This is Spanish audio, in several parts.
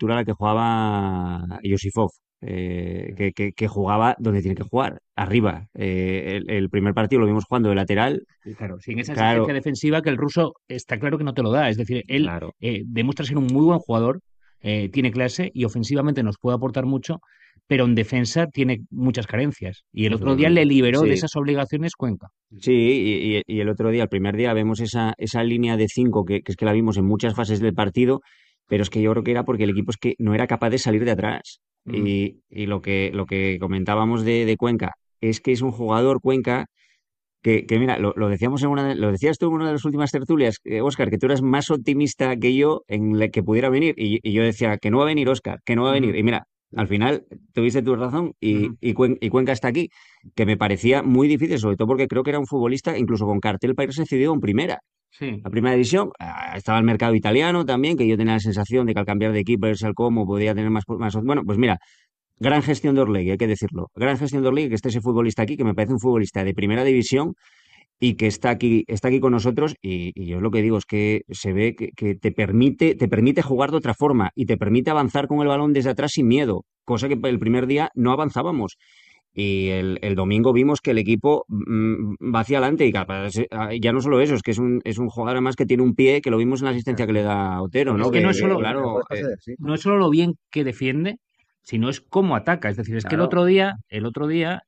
altura a la que jugaba Yosifov, que jugaba donde tiene que jugar, arriba. El primer partido lo vimos jugando de lateral, Y claro, sin esa exigencia claro, defensiva que el ruso está claro que no te lo da. Es decir, él claro. demuestra ser un muy buen jugador, tiene clase y ofensivamente nos puede aportar mucho, pero en defensa tiene muchas carencias. Y el otro día le liberó de Sí, esas obligaciones Cuenca. sí, y el otro día, el primer día, vemos esa línea de cinco que es que la vimos en muchas fases del partido, pero es que yo creo que era porque el equipo es que no era capaz de salir de atrás. Mm. Y lo que comentábamos de Cuenca es que es un jugador, Cuenca, que mira, lo decíamos lo decías tú en una de las últimas tertulias, Óscar, que tú eras más optimista que yo en la que pudiera venir. Y yo decía que no va a venir Óscar, que no va a venir. Ujú, Y mira, al final tuviste tu razón ujú. y Cuenca está aquí, que me parecía muy difícil, sobre todo porque creo que era un futbolista incluso con cartel para irse cedido en primera. Sí. La primera división, estaba el mercado italiano también, que yo tenía la sensación de que al cambiar de equipo, irse al Como, podía tener más. Bueno, pues mira, gran gestión de Orlegui, hay que decirlo. Gran gestión de Orlegui, que esté ese futbolista aquí, que me parece un futbolista de primera división y que está aquí con nosotros. Y yo lo que digo es que se ve que te permite jugar de otra forma y te permite avanzar con el balón desde atrás sin miedo, cosa que el primer día no avanzábamos. Y el domingo vimos que el equipo va hacia adelante y capaz, ya no solo eso, es que es un jugador además que tiene un pie, que lo vimos en la asistencia que le da Otero, Es ¿no? que Que, no es que, solo, claro, no es solo lo bien que defiende, sino es cómo ataca. Es decir, es que claro. el otro día,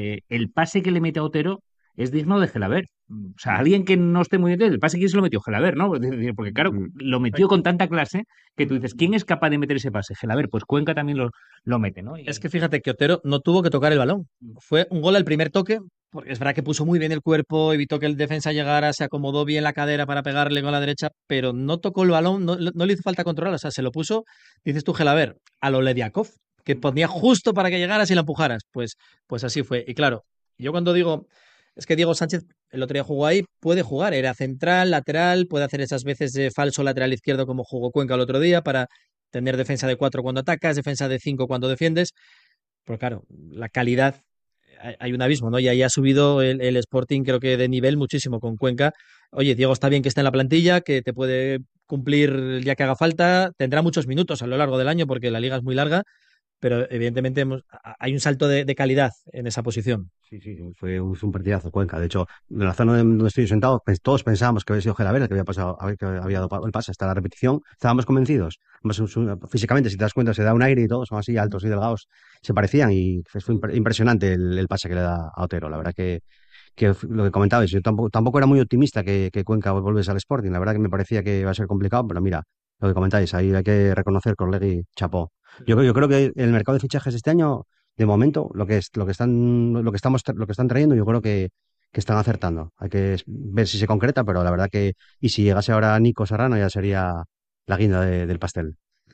el pase que le mete a Otero es digno de Gelaber. O sea, alguien que no esté muy bien, el pase que se lo metió Gelaber, ¿no? Es decir, porque claro, Mm, lo metió con tanta clase que tú dices, ¿quién es capaz de meter ese pase? Gelaber, pues Cuenca también lo mete, ¿no? Es que fíjate que Otero no tuvo que tocar el balón. Fue un gol al primer toque, porque es verdad que puso muy bien el cuerpo, evitó que el defensa llegara, se acomodó bien la cadera para pegarle con la derecha, pero no tocó el balón, no le hizo falta controlar, o sea, se lo puso, dices tú, Gelaber, a lo Lediakov, que ponía justo para que llegaras y la empujaras. Pues así fue. Y claro, yo cuando digo, es que Diego Sánchez el otro día jugó ahí, puede jugar, era central, lateral, puede hacer esas veces de falso lateral izquierdo como jugó Cuenca el otro día para tener defensa de 4 cuando atacas, defensa de 5 cuando defiendes. Pero claro, la calidad, hay un abismo, ¿no? Y ahí ha subido el Sporting, creo que de nivel muchísimo con Cuenca. Oye, Diego está bien que está en la plantilla, que te puede cumplir el día que haga falta, tendrá muchos minutos a lo largo del año porque la liga es muy larga, pero evidentemente hay un salto de calidad en esa posición. Sí, sí, fue un partidazo Cuenca. De hecho, en la zona donde estoy sentado, todos pensábamos que había sido Gelaber el que había pasado, que había dado el pase hasta la repetición. Estábamos convencidos. Además, físicamente, si te das cuenta, se da un aire y todos son así altos y delgados. Se parecían y fue impresionante el pase que le da a Otero. La verdad que lo que comentabais, yo tampoco era muy optimista que Cuenca volviese al Sporting. La verdad que me parecía que iba a ser complicado, pero mira, lo que comentáis, ahí hay que reconocer que Orlegui chapó. Yo creo que el mercado de fichajes este año, de momento, lo que están trayendo, yo creo que están acertando. Hay que ver si se concreta, pero la verdad y si llegase ahora Nico Serrano, ya sería la guinda del pastel.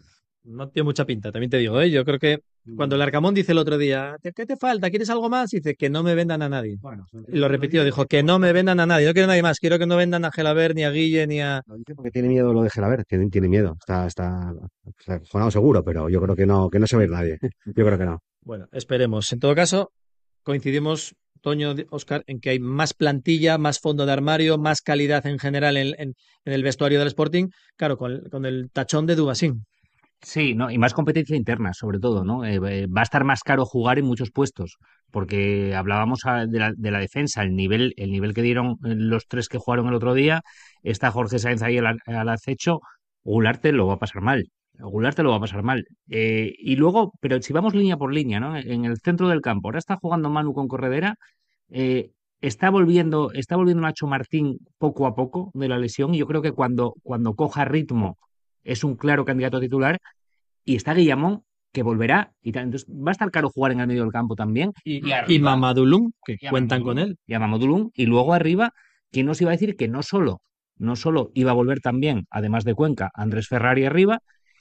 No tiene mucha pinta, también te digo, ¿eh? Yo creo que cuando el Arcamón dice el otro día, ¿qué te falta? ¿Quieres algo más? Dice que no me vendan a nadie. Bueno, Y lo lo repitió, dice dijo porque, que no me vendan a nadie, no quiero a nadie más, quiero que no vendan a Gelaber, ni a Guille, ni a... lo dice porque tiene miedo lo de Gelaber, tiene miedo. Está sonado seguro, pero yo creo que no se va a ir nadie. Yo creo que no. Bueno, esperemos. En todo caso, coincidimos, Toño, Oscar, en que hay más plantilla, más fondo de armario, más calidad en general en el vestuario del Sporting, claro, con el tachón de Dubasín. Sí, ¿no? Y más competencia interna, sobre todo, ¿no? Va a estar más caro jugar en muchos puestos, porque hablábamos de la defensa, el nivel que dieron los tres que jugaron el otro día, está Jorge Sáenz ahí al acecho, Gularte lo va a pasar mal. Gularte lo va a pasar mal. Y luego, pero si vamos línea por línea, ¿no? En el centro del campo, ahora está jugando Manu con Corredera, eh, está volviendo Nacho Martín poco a poco de la lesión, y yo creo que cuando coja ritmo es un claro candidato a titular, y está Guillamón, que volverá, y tal. Entonces va a estar caro jugar en el medio del campo también. Y Y arriba, Mamadulum, que y a cuentan con Mamadou, él. y a Mamadou, y luego arriba, ¿quién nos iba a decir que no solo iba a volver también, además de Cuenca, Andrés Ferrari arriba,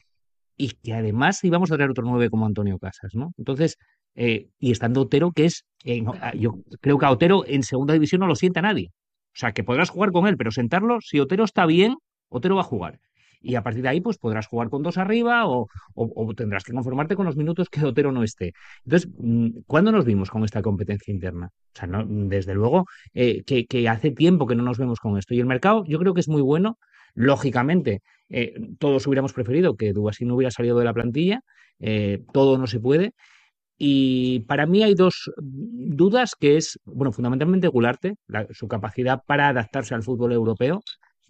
y que además íbamos a traer otro 9 como Antonio Casas, ¿no? Entonces, y estando Otero, que es, no, yo creo que a Otero en segunda división no lo sienta nadie. O sea, que podrás jugar con él, pero sentarlo, si Otero está bien, Otero va a jugar. Y a partir de ahí, pues podrás jugar con dos arriba, o tendrás que conformarte con los minutos que Otero no esté. Entonces, ¿cuándo nos vimos con esta competencia interna? O sea, desde luego que hace tiempo que no nos vemos con esto. Y el mercado yo creo que es muy bueno. Lógicamente, Todos hubiéramos preferido que Dubasín no hubiera salido de la plantilla, todo no se puede. Y para mí hay dos dudas que es, bueno, fundamentalmente Gularte, su capacidad para adaptarse al fútbol europeo,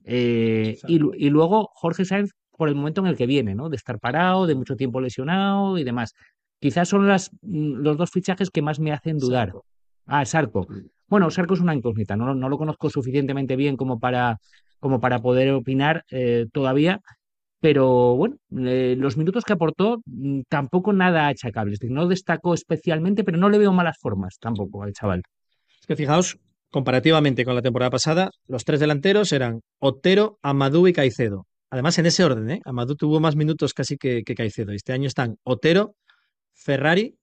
y luego Jorge Sáenz por el momento en el que viene, ¿no? De estar parado, de mucho tiempo lesionado y demás. Quizás son los dos fichajes que más me hacen dudar. Sarko. Ah, Sarko. Bueno, Sarko es una incógnita, no lo conozco suficientemente bien como para poder opinar todavía, pero bueno, los minutos que aportó tampoco nada achacable. Es decir, no destacó especialmente, pero no le veo malas formas tampoco al chaval. Es que fijaos, comparativamente con la temporada pasada, los tres delanteros eran Otero, Amadou y Caicedo. Además, en ese orden, ¿eh? Amadou tuvo más minutos casi que Caicedo. Este año están Otero, Ferrari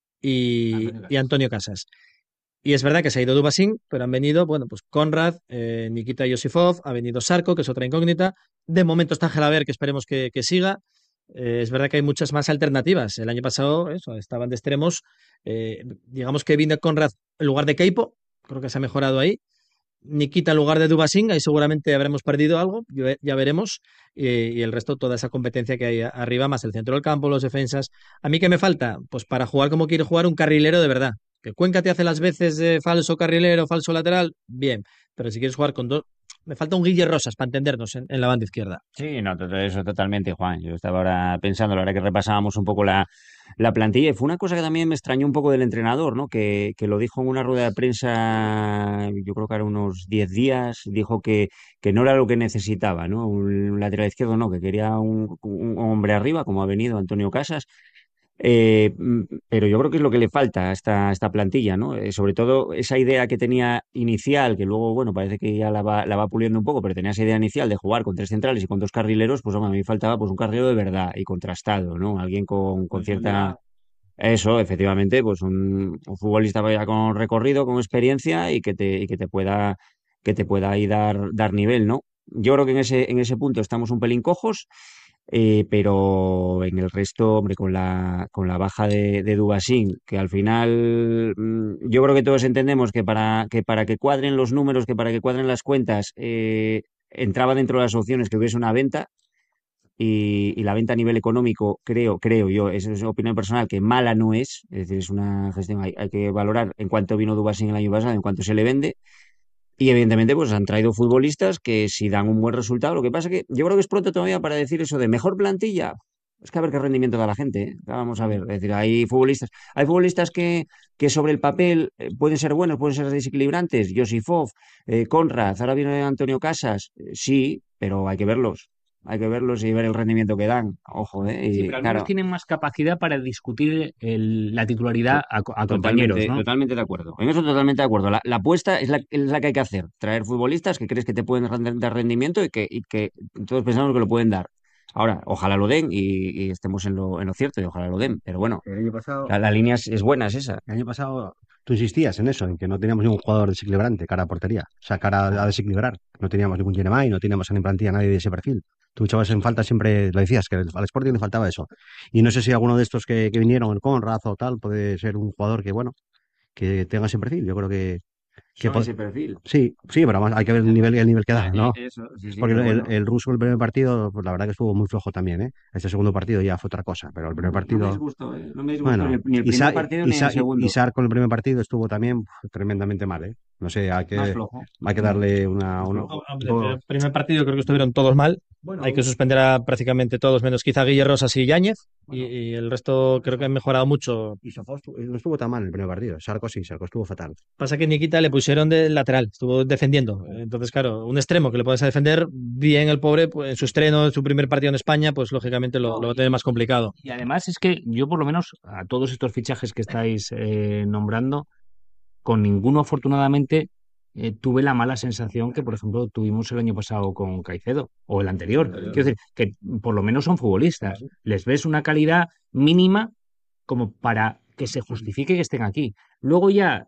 y Antonio Casas. Y es verdad que se ha ido Dubasín, pero han venido, bueno, pues Konrad, Nikita Yosifov, ha venido Sarko, que es otra incógnita. De momento está Gelaber, que esperemos que siga. Es verdad que hay muchas más alternativas. El año pasado, eso, estaban de extremos. Digamos que vino Konrad en lugar de Keipo, creo que se ha mejorado ahí. Nikita en lugar de Dubasín, ahí seguramente habremos perdido algo, ya veremos. Y el resto, toda esa competencia que hay arriba, más el centro del campo, los defensas. ¿A mí qué me falta? Pues para jugar como quiere jugar un carrilero de verdad. Que Cuenca te hace las veces de falso carrilero, falso lateral, bien. Pero si quieres jugar con dos. Me falta un Guille Rosas para entendernos en la banda izquierda. Sí, no, eso totalmente, Juan. Yo estaba ahora pensando, la verdad que repasábamos un poco la plantilla y fue una cosa que también me extrañó un poco del entrenador, ¿no? Que lo dijo en una rueda de prensa, yo creo que era unos 10 días, dijo que no era lo que necesitaba, ¿no? Un lateral izquierdo, no, que quería un hombre arriba, como ha venido Antonio Casas. Pero yo creo que es lo que le falta a esta plantilla, ¿no? Sobre todo esa idea que tenía inicial, que luego, bueno, parece que ya la va puliendo un poco, pero tenía esa idea inicial de jugar con tres centrales y con dos carrileros, pues hombre, a mí me faltaba pues un carrilero de verdad y contrastado, ¿no? Alguien con cierta... Eso, efectivamente, pues un futbolista ya con recorrido, con experiencia y que te pueda ahí dar nivel, ¿no? Yo creo que en ese punto estamos un pelín cojos. Pero en el resto, hombre, con la baja de Dubasín, que al final yo creo que todos entendemos que para que cuadren los números, que para que cuadren las cuentas, entraba dentro de las opciones que hubiese una venta. Y la venta a nivel económico, creo yo, esa es una opinión personal, que mala no es decir, es una gestión, hay que valorar en cuánto vino Dubasín el año pasado, en cuánto se le vende, y evidentemente, pues han traído futbolistas que si dan un buen resultado, lo que pasa que yo creo que es pronto todavía para decir eso de mejor plantilla. Es que a ver qué rendimiento da la gente, ¿eh? Vamos a ver, es decir, hay futbolistas que sobre el papel pueden ser buenos, pueden ser desequilibrantes. Josifov, Konrad, ahora viene Antonio Casas, sí, pero hay que verlos y ver el rendimiento que dan. Ojo, ¿eh? Sí, Y pero al menos claro, tienen más capacidad para discutir la titularidad a compañeros, ¿no? totalmente de acuerdo. En eso totalmente de acuerdo. La apuesta es la que hay que hacer. Traer futbolistas que crees que te pueden dar rendimiento y que todos pensamos que lo pueden dar. Ahora, ojalá lo den y estemos en lo cierto y ojalá lo den. Pero bueno, El año pasado, la línea es buena, es esa. el año pasado tú insistías en eso, en que no teníamos ningún jugador desequilibrante cara a portería, o sea, cara a desequilibrar. No teníamos ningún Jeremai, no teníamos en plantilla a nadie de ese perfil. Tú echabas en falta siempre, lo decías, que al Sporting le faltaba eso. Y no sé si alguno de estos que vinieron, el Conrad o tal, puede ser un jugador que, bueno, que tenga ese perfil. Yo creo que Son ese perfil. sí, sí, pero además hay que ver el nivel que da, ¿no? Eso, sí, sí, Porque pero bueno. el ruso el primer partido, pues la verdad que estuvo muy flojo también, ¿eh? Este segundo partido ya fue otra cosa, pero el primer No me partido, disgustó, ¿eh? No me disgustó bueno, ni el primer partido ni el segundo. Isar con el primer partido estuvo también tremendamente mal, ¿eh? No sé, Más flojo. hay que darle Más flojo. Hombre, pero el primer partido creo que estuvieron todos mal. Hay que suspender a prácticamente todos, menos quizá Guille Rosas y Yáñez. Y el resto creo que han mejorado mucho. Y Sofó no estuvo tan mal el primer partido. Sarko sí, Sarko estuvo fatal. Pasa que Nikita le pusieron de lateral, estuvo defendiendo. Entonces, claro, un extremo que le puedes defender bien el pobre, pues, en su estreno, en su primer partido en España, pues lógicamente lo va a tener más complicado. Y además es que yo por lo menos a todos estos fichajes que estáis nombrando, con ninguno afortunadamente tuve la mala sensación que, por ejemplo, tuvimos el año pasado con Caicedo o el anterior. Quiero decir, que por lo menos son futbolistas. Les ves una calidad mínima como para que se justifique que estén aquí. Luego ya,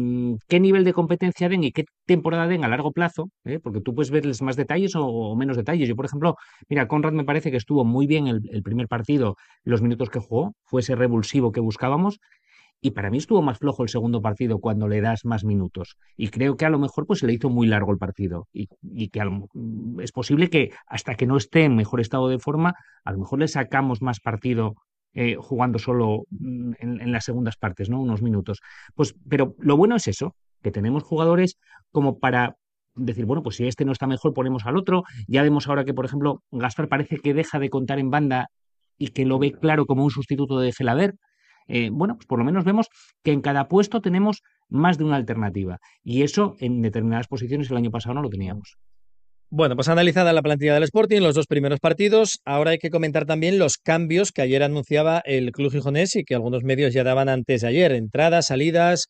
qué nivel de competencia den y qué temporada den a largo plazo, porque tú puedes verles más detalles o menos detalles. Yo, por ejemplo, mira, Conrad me parece que estuvo muy bien el primer partido, los minutos que jugó, fue ese revulsivo que buscábamos. Y para mí estuvo más flojo el segundo partido cuando le das más minutos. Y creo que a lo mejor pues se le hizo muy largo el partido. Y que es posible que hasta que no esté en mejor estado de forma, a lo mejor le sacamos más partido jugando solo en las segundas partes, ¿no? Unos minutos. Pues, pero lo bueno es eso, que tenemos jugadores como para decir, bueno, pues si este no está mejor, ponemos al otro. Ya vemos ahora que, por ejemplo, Gaspar parece que deja de contar en banda y que lo ve claro como un sustituto de Gelaber. Bueno, pues por lo menos vemos que en cada puesto tenemos más de una alternativa. Y eso en determinadas posiciones el año pasado no lo teníamos. Bueno, pues analizada la plantilla del Sporting, los dos primeros partidos, ahora hay que comentar también los cambios que ayer anunciaba el club gijonés y que algunos medios ya daban antes de ayer. Entradas, salidas,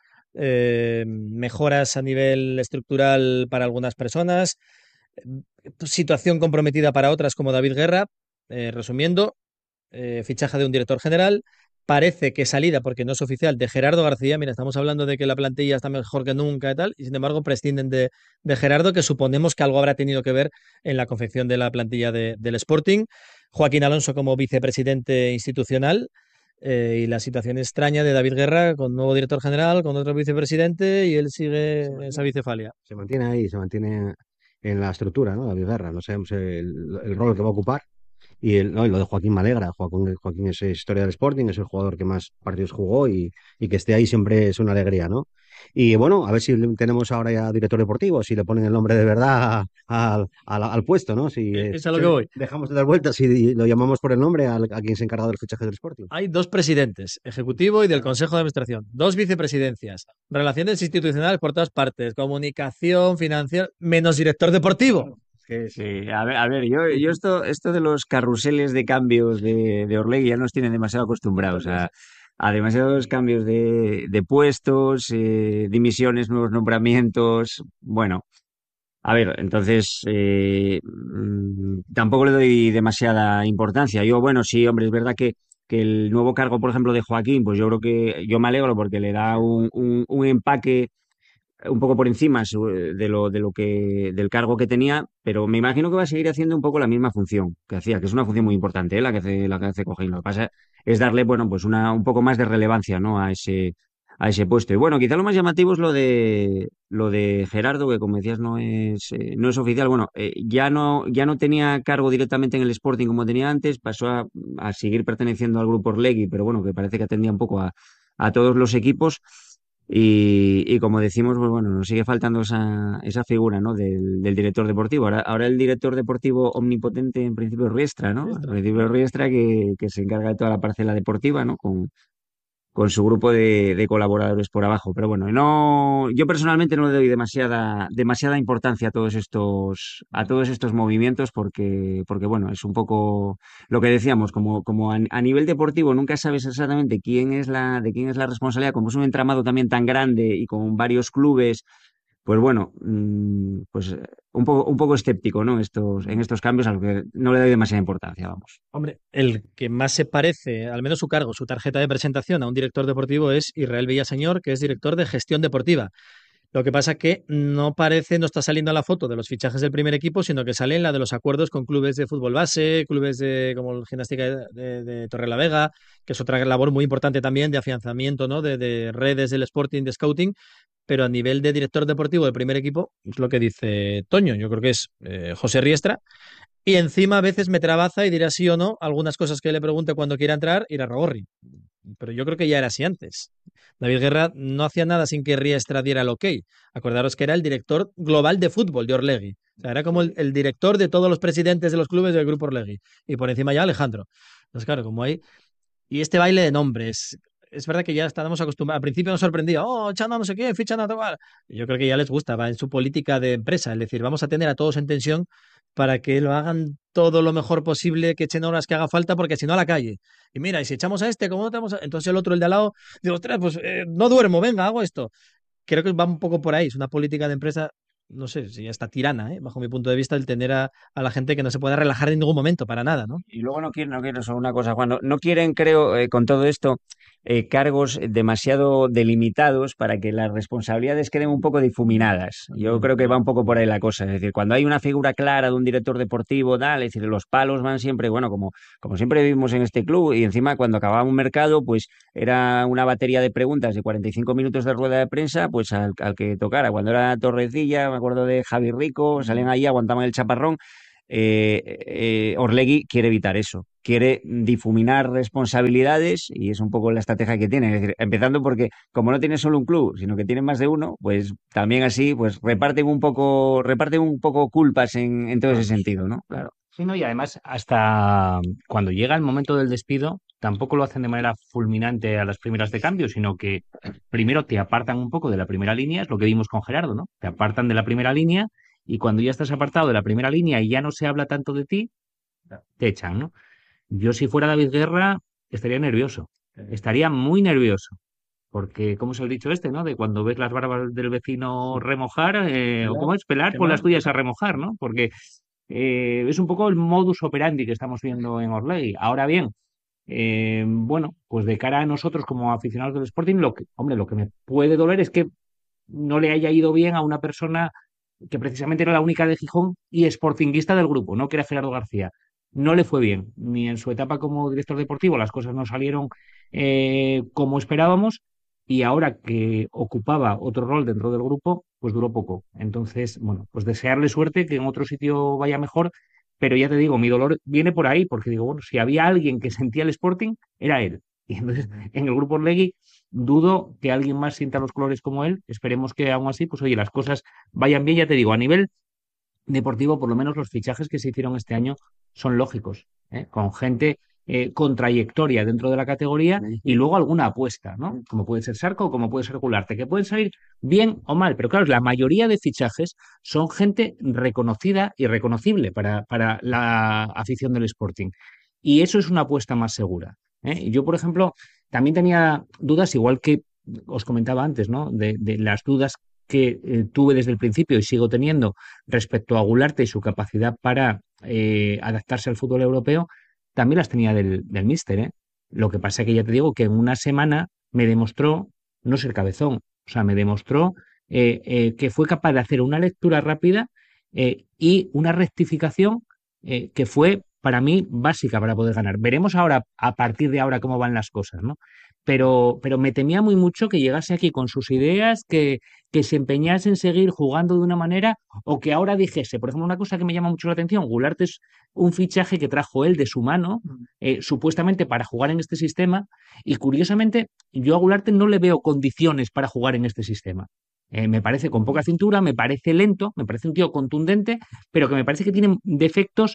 mejoras a nivel estructural para algunas personas, situación comprometida para otras como David Guerra. Resumiendo, fichaje de un director general. Parece que salida, porque no es oficial, de Gerardo García. Mira, estamos hablando de que la plantilla está mejor que nunca y tal, y sin embargo prescinden de Gerardo, que suponemos que algo habrá tenido que ver en la confección de la plantilla del Sporting. Joaquín Alonso como vicepresidente institucional. Y la situación extraña de David Guerra con nuevo director general, con otro vicepresidente, y él sigue en esa bicefalia. Se mantiene ahí, se mantiene en la estructura, ¿no? David Guerra, no sabemos el rol que va a ocupar. No, y lo de Joaquín me alegra. Joaquín es historia del Sporting, es el jugador que más partidos jugó y que esté ahí siempre es una alegría, ¿no? Y bueno, a ver si tenemos ahora ya director deportivo, si le ponen el nombre de verdad al puesto, ¿no? Es a lo que voy. Dejamos de dar vueltas y lo llamamos por el nombre a quien se encarga del fichaje del Sporting. Hay dos presidentes, ejecutivo y del Consejo de Administración, dos vicepresidencias, relaciones institucionales por todas partes, comunicación, financiera, menos director deportivo. Sí, a ver, yo esto de los carruseles de cambios de Orlegui ya nos tienen demasiado acostumbrados a demasiados cambios de puestos, dimisiones, nuevos nombramientos. Bueno, a ver, entonces tampoco le doy demasiada importancia. Yo, bueno, sí, hombre, es verdad que el nuevo cargo, por ejemplo, de Joaquín, pues yo creo que yo me alegro porque le da un empaque un poco por encima del cargo que tenía, pero me imagino que va a seguir haciendo un poco la misma función que hacía, que es una función muy importante, la que hace Cojín. Lo que pasa es darle, bueno, pues un poco más de relevancia, ¿no? A ese puesto. Y bueno, quizá lo más llamativo es lo de Gerardo, que como decías no es oficial. Bueno, ya no tenía cargo directamente en el Sporting como tenía antes, pasó a seguir perteneciendo al grupo Orlegui, pero bueno, que parece que atendía un poco a todos los equipos. Y como decimos, pues bueno, nos sigue faltando esa figura, ¿no? del director deportivo. Ahora el director deportivo omnipotente en principio es Riestra, ¿no? En principio es Riestra que se encarga de toda la parcela deportiva, ¿no? Con su grupo de colaboradores por abajo. Pero bueno, yo personalmente no le doy demasiada importancia a todos estos movimientos porque bueno, es un poco lo que decíamos, como a nivel deportivo nunca sabes exactamente de quién es la responsabilidad, como es un entramado también tan grande y con varios clubes, pues bueno, pues un poco escéptico, ¿no? En estos cambios a los que no le doy demasiada importancia, vamos. Hombre, el que más se parece, al menos su cargo, su tarjeta de presentación a un director deportivo es Israel Villaseñor, que es director de gestión deportiva. Lo que pasa que no parece, no está saliendo a la foto de los fichajes del primer equipo, sino que sale en la de los acuerdos con clubes de fútbol base, clubes como el Gimnástica de Torrelavega, que es otra labor muy importante también de afianzamiento, ¿no? de redes del Sporting, de scouting, pero a nivel de director deportivo del primer equipo, es lo que dice Toño, yo creo que es José Riestra, y encima a veces me trabaza y dirá sí o no algunas cosas que le pregunte cuando quiera entrar, irá Ragorri. Pero yo creo que ya era así antes. David Guerra no hacía nada sin que Riestra diera el ok. Acordaros que era el director global de fútbol de Orlegui. O sea, era como el director de todos los presidentes de los clubes del grupo Orlegui. Y por encima ya Alejandro. Entonces, claro, como hay... Y este baile de nombres. Es verdad que ya estábamos acostumbrados. Al principio nos sorprendía, echando no sé qué, fichan a tomar. Yo creo que ya les gusta, va en su política de empresa. Es decir, vamos a tener a todos en tensión para que lo hagan todo lo mejor posible, que echen horas que haga falta, porque si no a la calle. Y mira, y si echamos a este, como no tenemos entonces el otro, el de al lado, digo, ostras, pues no duermo, venga, hago esto. Creo que va un poco por ahí. Es una política de empresa, no sé, si hasta tirana, bajo mi punto de vista, el tener a la gente que no se pueda relajar en ningún momento, para nada, ¿no? Y luego no quieren solo una cosa, Juan, no quieren, creo, con todo esto, cargos demasiado delimitados para que las responsabilidades queden un poco difuminadas. Yo creo que va un poco por ahí la cosa. Es decir, cuando hay una figura clara de un director deportivo, tal, es decir, los palos van siempre, bueno, como siempre vivimos en este club, y encima cuando acababa un mercado, pues era una batería de preguntas de 45 minutos de rueda de prensa, pues al que tocara. Cuando era Torrecilla, me acuerdo de Javi Rico, salían ahí, aguantaban el chaparrón. Orlegui quiere evitar eso, quiere difuminar responsabilidades y es un poco la estrategia que tiene. Es decir, empezando porque como no tiene solo un club, sino que tiene más de uno, pues también así pues reparten un poco culpas en todo ese Claro. sentido, ¿no? Claro. Sí, ¿no? Y además, hasta cuando llega el momento del despido, tampoco lo hacen de manera fulminante a las primeras de cambio, sino que primero te apartan un poco de la primera línea, es lo que vimos con Gerardo, ¿no? Te apartan de la primera línea y cuando ya estás apartado de la primera línea y ya no se habla tanto de ti, te echan, ¿no? Yo si fuera David Guerra estaría nervioso, estaría muy nervioso. Porque, ¿cómo es el dicho este, no? De cuando ves las barbas del vecino remojar, o cómo es pelar, pues las tuyas a remojar, ¿no? Porque es un poco el modus operandi que estamos viendo en Orlegui. Ahora bien, bueno, pues de cara a nosotros como aficionados del Sporting, hombre, lo que me puede doler es que no le haya ido bien a una persona que precisamente era la única de Gijón y sportinguista del grupo, ¿no? Que era Gerardo García. No le fue bien, ni en su etapa como director deportivo las cosas no salieron como esperábamos y ahora que ocupaba otro rol dentro del grupo, pues duró poco. Entonces, bueno, pues desearle suerte, que en otro sitio vaya mejor, pero ya te digo, mi dolor viene por ahí, porque digo, bueno, si había alguien que sentía el Sporting, era él. Y entonces, en el grupo Orlegui, dudo que alguien más sienta los colores como él. Esperemos que aún así, pues oye, las cosas vayan bien, ya te digo, a nivel deportivo, por lo menos los fichajes que se hicieron este año son lógicos, ¿eh? Con gente con trayectoria dentro de la categoría y luego alguna apuesta, ¿no? Como puede ser Sarco o como puede ser Gularte, que pueden salir bien o mal, pero claro, la mayoría de fichajes son gente reconocida y reconocible para la afición del Sporting. Y eso es una apuesta más segura, ¿eh? Yo, por ejemplo, también tenía dudas, igual que os comentaba antes, ¿no? De las dudas que tuve desde el principio y sigo teniendo respecto a Gularte y su capacidad para adaptarse al fútbol europeo, también las tenía del míster, ¿eh? Lo que pasa es que ya te digo que en una semana me demostró no ser cabezón, o sea, me demostró que fue capaz de hacer una lectura rápida y una rectificación que fue para mí básica para poder ganar. Veremos ahora, a partir de ahora, cómo van las cosas, ¿no? Pero me temía muy mucho que llegase aquí con sus ideas, que se empeñase en seguir jugando de una manera o que ahora dijese, por ejemplo, una cosa que me llama mucho la atención, Goulart es un fichaje que trajo él de su mano, supuestamente para jugar en este sistema, y curiosamente yo a Goulart no le veo condiciones para jugar en este sistema. Me parece con poca cintura, me parece lento, me parece un tío contundente, pero que me parece que tiene defectos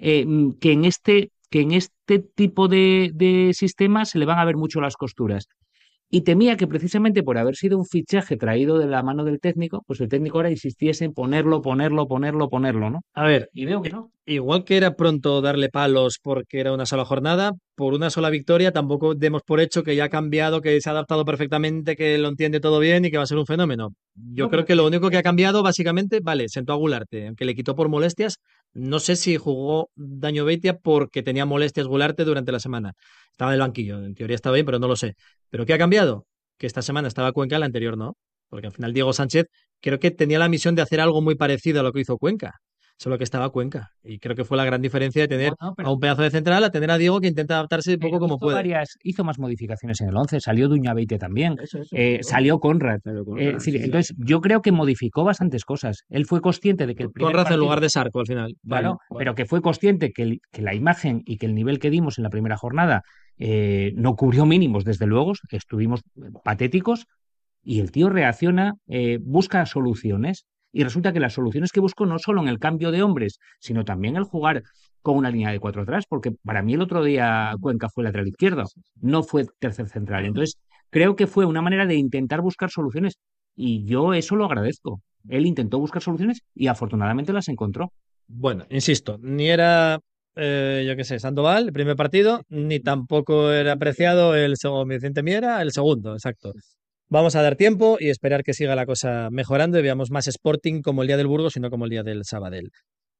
que en este tipo de sistemas se le van a ver mucho las costuras. Y temía que precisamente por haber sido un fichaje traído de la mano del técnico, pues el técnico ahora insistiese en ponerlo, ¿no? A ver, Y veo que no. igual que era pronto darle palos porque era una sola jornada, por una sola victoria tampoco demos por hecho que ya ha cambiado, que se ha adaptado perfectamente, que lo entiende todo bien y que va a ser un fenómeno. Yo No, creo pero que lo único que ha cambiado básicamente, vale, sentó a Gularte, aunque le quitó por molestias, no sé si jugó Daño Beitia porque tenía molestias Gularte durante la semana. Estaba en el banquillo, en teoría estaba bien, pero no lo sé. ¿Pero qué ha cambiado? Que esta semana estaba Cuenca, la anterior no, porque al final Diego Sánchez creo que tenía la misión de hacer algo muy parecido a lo que hizo Cuenca, solo que estaba Cuenca. Y creo que fue la gran diferencia de tener no, a un pedazo de central a tener a Diego que intenta adaptarse un poco pero como puede. hizo más modificaciones en el 11, salió Duñabeite también, Eso, salió Conrad. Claro, Es claro, decir, sí, sí. entonces yo creo que modificó bastantes cosas. Él fue consciente de que el primer Conrad en partido, lugar de Sarco al final. claro, Vale. pero que fue consciente que la imagen y que el nivel que dimos en la primera jornada no cubrió mínimos, desde luego, estuvimos patéticos, y el tío reacciona, busca soluciones, y resulta que las soluciones que buscó no solo en el cambio de hombres, sino también el jugar con una línea de cuatro atrás, porque para mí el otro día Cuenca fue lateral izquierdo, no fue tercer central. Entonces, creo que fue una manera de intentar buscar soluciones, y yo eso lo agradezco. Él intentó buscar soluciones y afortunadamente las encontró. Bueno, insisto, ni era, yo qué sé, Sandoval, el primer partido, ni tampoco era apreciado el segundo, Vicente Miera, el segundo, exacto. Vamos a dar tiempo y esperar que siga la cosa mejorando y veamos más Sporting como el día del Burgos y no como el día del Sabadell.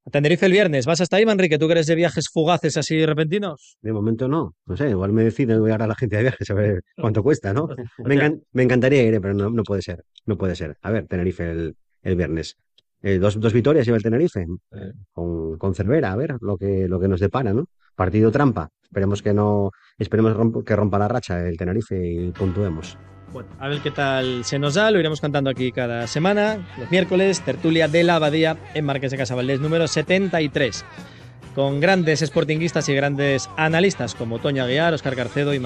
Tenerife el viernes. ¿Vas hasta ahí, Manrique? ¿Tú que eres de viajes fugaces así repentinos? De momento no sé, igual me decido voy ahora a la agencia de viajes a ver cuánto cuesta, ¿no? Me encantaría ir, pero no puede ser, no puede ser. A ver, Tenerife el viernes. Dos victorias lleva el Tenerife, con Cervera, a ver lo que nos depara, ¿no? Partido trampa. Esperemos que rompa la racha el Tenerife y puntuemos. Bueno, a ver qué tal se nos da, lo iremos cantando aquí cada semana, los miércoles, tertulia de la Abadía en Marqués de Casavaldés número 73, con grandes sportinguistas y grandes analistas como Toño Aguiar, Óscar Carcedo y